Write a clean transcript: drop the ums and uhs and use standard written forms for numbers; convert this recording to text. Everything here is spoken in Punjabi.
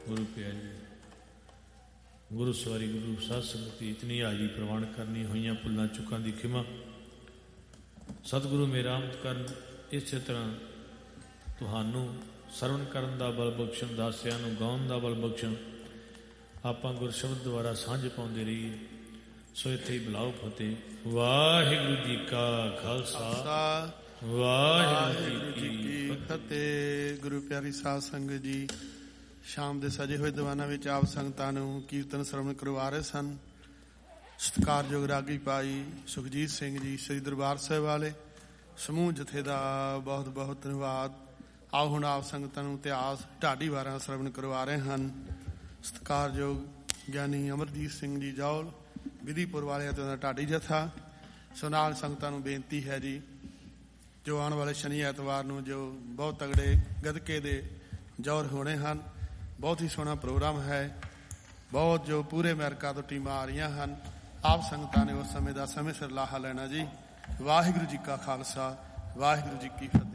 गुरु प्यारे गुरु सवारी गुरु साध संगति इतनी हाजी प्रवान करनी हुई भुलों चुकां की खिमा सतगुरु मेरा आमद कर इस तरह तुहानू सरवण करन दा बल बख्शण दासियां नूं गाउण दा बल बख्शण आपां गुर शब्द द्वारा सांझ पाउंदे रहीए सो इत्थे ही बुलाओ फतेह। वाहिगुरू जी का खालसा वाहिगुरू जी की फतेह। गुरु प्यारी साध संगत जी शाम ਦੇ ਸਜੇ ਹੋਏ ਦੀਵਾਨਾਂ ਵਿੱਚ ਆਪ ਸੰਗਤਾਂ ਨੂੰ ਕੀਰਤਨ ਸਰਵਣ ਕਰਵਾ ਰਹੇ ਸਨ। ਸਤਿਕਾਰਯੋਗ ਰਾਗੀ ਭਾਈ ਸੁਖਜੀਤ ਸਿੰਘ ਜੀ ਸ੍ਰੀ ਦਰਬਾਰ ਸਾਹਿਬ ਵਾਲੇ ਸਮੂਹ ਜਥੇ ਦਾ ਬਹੁਤ ਬਹੁਤ ਧੰਨਵਾਦ। ਆਓ ਹੁਣ ਆਪ ਸੰਗਤਾਂ ਨੂੰ ਇਤਿਹਾਸ ਢਾਡੀ ਵਾਰਾਂ ਸਰਵਣ ਕਰਵਾ ਰਹੇ ਹਨ। ਸਤਿਕਾਰਯੋਗ ਗਿਆਨੀ ਅਮਰਜੀਤ ਸਿੰਘ ਜੀ ਜੌਲ ਵਿਧੀਪੁਰ ਵਾਲੇ ਅਤੇ ਉਹਦਾ ਢਾਡੀ ਜਥਾ। ਸੋ ਨਾਲ ਸੰਗਤਾਂ ਨੂੰ ਬੇਨਤੀ ਹੈ ਜੀ ਜੋ ਆਉਣ ਵਾਲੇ ਸ਼ਨੀ ਐਤਵਾਰ ਨੂੰ ਜੋ ਬਹੁਤ ਤਗੜੇ ਗੱਤਕੇ ਦੇ ਜੌਹਰ ਹੋਣੇ ਹਨ। ਬਹੁਤ ਹੀ ਸੋਹਣਾ ਪ੍ਰੋਗਰਾਮ ਹੈ। ਬਹੁਤ ਜੋ ਪੂਰੇ ਅਮਰੀਕਾ ਤੋਂ ਟੀਮਾਂ ਆ ਰਹੀਆਂ ਹਨ। ਆਪ ਸੰਗਤਾਂ ਨੇ ਉਸ ਸਮੇਂ ਦਾ ਸਮੇਂ ਸਿਰ ਲਾਹਾ ਲੈਣਾ ਜੀ। ਵਾਹਿਗੁਰੂ ਜੀ ਕਾ ਖਾਲਸਾ ਵਾਹਿਗੁਰੂ ਜੀ ਕੀ ਫਤਿਹ।